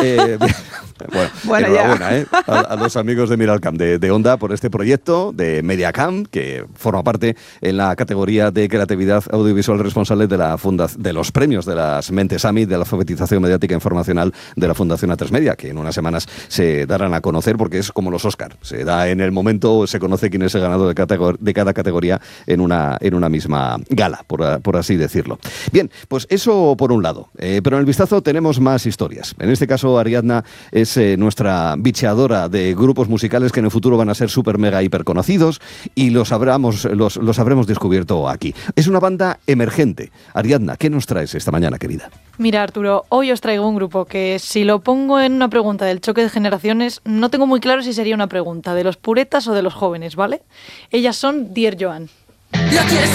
Bueno, enhorabuena, a los amigos de Miralcamp, de Onda, por este proyecto de Mediacamp, que forma parte en la categoría de creatividad audiovisual responsable de los premios de las Mentes Summit, de la alfabetización mediática informacional de la Fundación A3 Media, que en unas semanas se darán a conocer, porque es como los Oscar, se da en el momento, se conoce quién es el ganador de cada categoría en una misma gala, por así decirlo. Bien, pues eso por un lado, pero en el vistazo tenemos más historias. En este caso, Ariadna es nuestra bicheadora de grupos musicales que en el futuro van a ser súper, mega, hiper conocidos, y los habremos descubierto aquí. Es una banda emergente. Ariadna, ¿qué nos traes esta mañana, querida? Mira, Arturo, hoy os traigo un grupo que, si lo pongo en una pregunta del choque de generaciones, no tengo muy claro si sería una pregunta de los puretas o de los jóvenes, ¿vale? Ellas son Dear Joan.